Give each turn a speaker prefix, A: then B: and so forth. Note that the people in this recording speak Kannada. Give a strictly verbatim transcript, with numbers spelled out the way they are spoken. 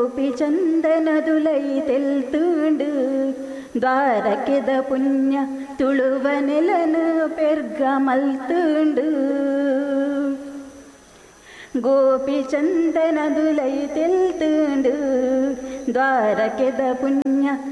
A: ಗೋಪಿ ಚಂದನದುಲೈ ತೆಲ್ತುಂಡು ದ್ವಾರಕೆದ ಪುಣ್ಯ ತುಳುವ ನೆಲನು ಪೆರ್ಗ ಮಲ್ತುಂಡು ಗೋಪಿ ಚಂದನದುಲೈ ತೆಲ್ತುಂಡು ದ್ವಾರಕೆದ ಪುಣ್ಯ